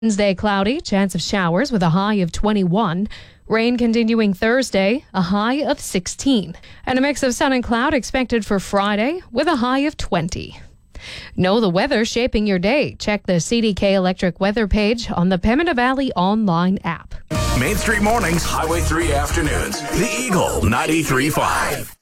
Wednesday, cloudy, chance of showers with a high of 21. Rain continuing Thursday, a high of 16. And a mix of sun and cloud expected for Friday with a high of 20. Know the weather shaping your day. Check the CDK Electric weather page on the Pembina Valley online app. Main Street Mornings, Highway 3 Afternoons. The Eagle 93.5.